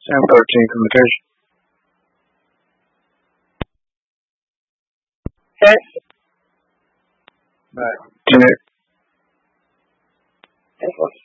Sam 13 communication. Check. Back. Connect. That's what